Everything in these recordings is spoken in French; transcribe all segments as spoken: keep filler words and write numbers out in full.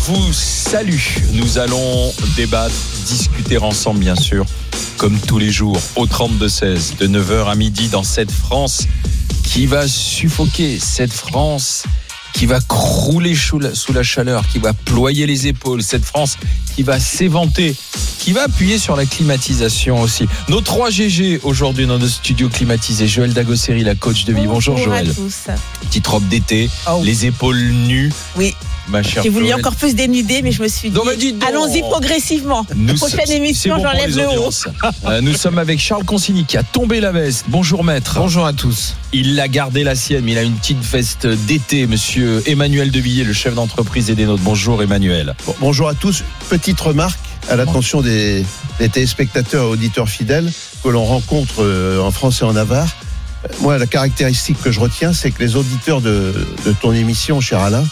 vous salue. Nous allons débattre, discuter ensemble, bien sûr, comme tous les jours, au trente-deux seize, de neuf heures à midi, dans cette France qui va suffoquer, cette France qui va crouler sous la, sous la chaleur, qui va ployer les épaules, cette France qui va s'éventer, qui va appuyer sur la climatisation aussi. Nos trois G G aujourd'hui dans nos studios climatisés. Joël Dagosseri, la coach de vie. Bonjour, Bonjour Joël. à tous. Petite robe d'été, Oh. les épaules nues. Oui, Ma chère j'ai voulu Joël. encore plus dénuder, mais je me suis dit, Non, mais dites donc. allons-y progressivement. Nous Prochaine sommes- émission, c'est bon pour j'enlève les le haut. audiences. Euh, nous sommes avec Charles Consigny qui a tombé la veste. Bonjour maître. Bonjour à tous. Il a gardé la sienne, mais il a une petite veste d'été. Monsieur Emmanuel Devilliers, le chef d'entreprise et des nôtres. Bonjour Emmanuel. Bon, bonjour à tous. Petite remarque à l'attention des, des téléspectateurs et auditeurs fidèles que l'on rencontre euh, en France et en Navarre. Euh, Moi, la caractéristique que je retiens, c'est que les auditeurs de, de ton émission, cher Alain,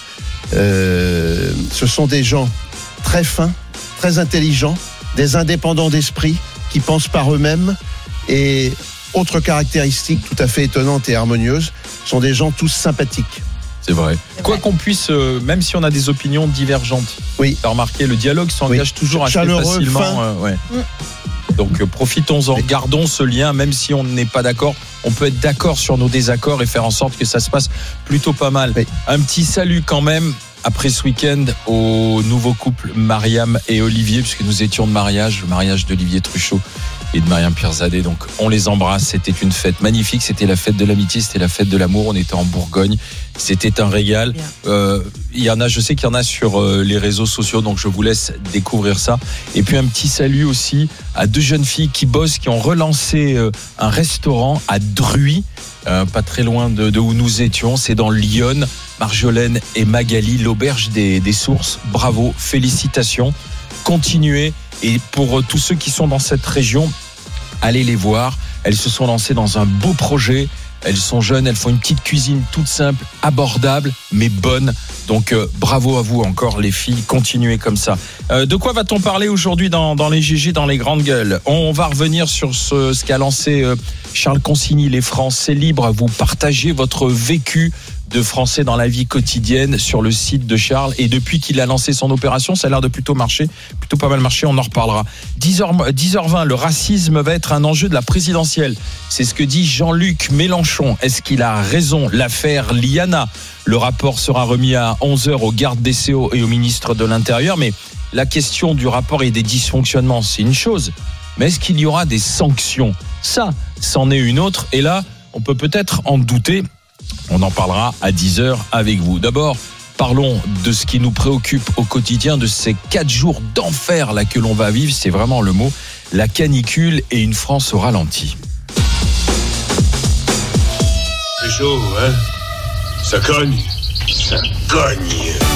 euh, ce sont des gens très fins, très intelligents, des indépendants d'esprit qui pensent par eux-mêmes. Et autre caractéristique tout à fait étonnante et harmonieuse, sont des gens tous sympathiques. C'est vrai. C'est Quoi vrai. qu'on puisse, euh, même si on a des opinions divergentes, Oui. t'as remarqué, le dialogue s'engage Oui. toujours assez Chaleureux, facilement. fin. euh, ouais. Mm. Donc euh, profitons-en, Mais- gardons ce lien, même si on n'est pas d'accord. On peut être d'accord sur nos désaccords et faire en sorte que ça se passe plutôt pas mal. Oui. Un petit salut quand même, après ce week-end, au nouveau couple Mariam et Olivier, puisque nous étions de mariage, le mariage d'Olivier Truchot et de Mariam Pierzadeh. Donc on les embrasse, c'était une fête magnifique, c'était la fête de l'amitié, c'était la fête de l'amour, on était en Bourgogne, c'était un régal. Bien. Euh, il y en a, je sais qu'il y en a sur euh, les réseaux sociaux, donc je vous laisse découvrir ça. Et puis un petit salut aussi à deux jeunes filles qui bossent, qui ont relancé euh, un restaurant à Druy, euh, pas très loin de, de où nous étions, c'est dans Lyon. Marjolaine et Magali, l'auberge des, des sources. Bravo, félicitations, continuez. Et pour euh, tous ceux qui sont dans cette région, allez les voir. Elles se sont lancées dans un beau projet. Elles sont jeunes, elles font une petite cuisine toute simple, abordable, mais bonne. Donc euh, bravo à vous encore les filles, continuez comme ça. Euh, de quoi va-t-on parler aujourd'hui dans, dans les G G, dans les grandes gueules ? On va revenir sur ce, ce qu'a lancé euh, Charles Consigny, les Français libres. Vous partagez votre vécu de Français dans la vie quotidienne sur le site de Charles. Et depuis qu'il a lancé son opération, ça a l'air de plutôt marcher, plutôt pas mal marcher, on en reparlera. dix heures vingt, le racisme va être un enjeu de la présidentielle. C'est ce que dit Jean-Luc Mélenchon. Est-ce qu'il a raison ? L'affaire Liana. Le rapport sera remis à onze heures au garde des Sceaux et au ministre de l'Intérieur. Mais la question du rapport et des dysfonctionnements, c'est une chose. Mais est-ce qu'il y aura des sanctions ? Ça, c'en est une autre. Et là, on peut peut-être en douter. On en parlera à dix heures avec vous. D'abord, parlons de ce qui nous préoccupe au quotidien, de ces quatre jours d'enfer là que l'on va vivre, c'est vraiment le mot, la canicule et une France au ralenti. C'est chaud, hein? Ça cogne. Ça cogne.